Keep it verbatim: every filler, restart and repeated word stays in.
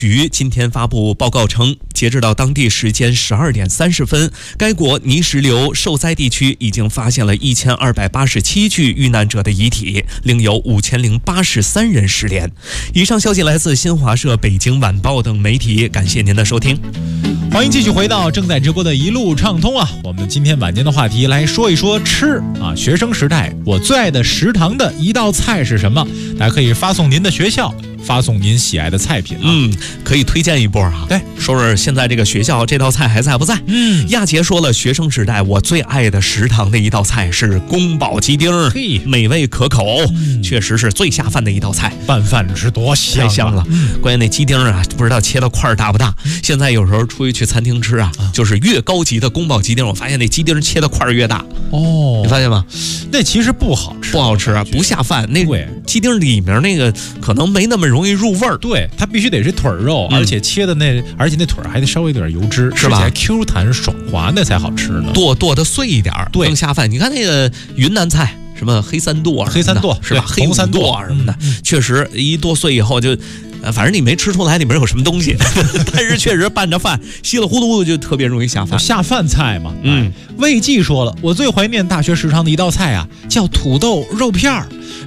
局今天发布报告称，截止到当地时间十二点三十分，该国泥石流受灾地区已经发现了一千二百八十七具遇难者的遗体，另有五千零八十三人失联。以上消息来自新华社、北京晚报等媒体，感谢您的收听。 欢迎继续回到正在直播的一路畅通啊！我们今天晚间的话题来说一说吃啊。学生时代我最爱的食堂的一道菜是什么？大家可以发送您的学校，发送您喜爱的菜品啊。 嗯，可以推荐一波啊。 对， 说说现在这个学校这道菜还在不在？ 嗯， 亚杰说了，学生时代我最爱的食堂的一道菜是宫保鸡丁， 嘿， 美味可口， 嗯、 确实是最下饭的一道菜。 拌饭吃多香， 太香了。 嗯、 关键那鸡丁啊，不知道切的块儿大不大。现在有时候出去去餐厅吃啊，啊就是越高级的宫保鸡丁，我发现那鸡丁切的块儿越大。 哦， 你发现吗？ 那其实不好吃， 不好吃啊，不下饭。那鸡丁里面那个可能没那么容易入味儿。 对，它必须得是腿肉，嗯、而且切的那，而且那腿还得稍微有点油脂， 是吧？ 吃起来 Q 弹爽滑，那才好吃呢。 剁剁的碎一点， 对， 更下饭。你看那个云南菜。什么黑三剁、啊， 黑三剁是吧？黑五剁啊什么的，嗯、确实一剁碎以后就，呃，反正你没吃出来里面有什么东西，但是确实拌着饭，稀里糊涂就特别容易下饭。 下饭菜嘛， 嗯。 魏记说了，我最怀念大学食堂的一道菜啊，叫土豆肉片儿。